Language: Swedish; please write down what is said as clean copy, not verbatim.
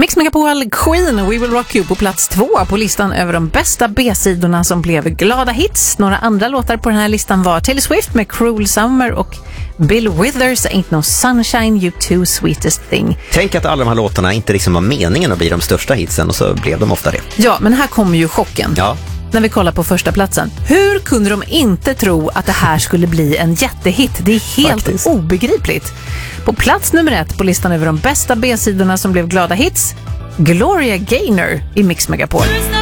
Mix Megapol, Queen, We Will Rock You på plats 2 på listan över de bästa B-sidorna som blev glada hits. Några andra låtar på den här listan var Taylor Swift med Cruel Summer och Bill Withers Ain't No Sunshine, You Too Sweetest Thing. Tänk att alla de här låtarna inte liksom var meningen att bli de största hitsen, och så blev de ofta det. Ja, men här kommer ju chocken. Ja. När vi kollar på första platsen. Hur kunde de inte tro att det här skulle bli en jättehit? Det är helt obegripligt. På plats nummer 1 på listan över de bästa B-sidorna som blev glada hits, Gloria Gaynor i Mix Megapol.